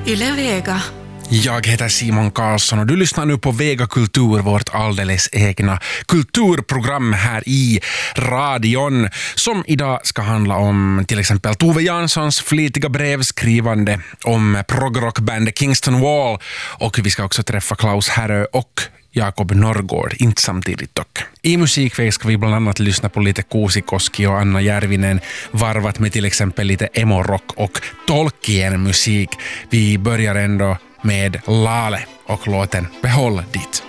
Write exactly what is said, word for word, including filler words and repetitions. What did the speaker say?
Yle Vega. Jag heter Simon Karlsson och du lyssnar nu på Vega Kultur, vårt alldeles egna kulturprogram här i radion, som idag ska handla om till exempel Tove Janssons flitiga brevskrivande, om progrockbandet Kingston Wall, och vi ska också träffa Klaus Härö och Jakob Norrgård, inte samtidigt dock. I musikväg ska vi bland annat lyssna på lite Kuusikoski och Anna Järvinen, varvat med till exempel lite emo-rock och Tolkien-musik. Vi börjar ändå med Lale och låten Behåll ditt.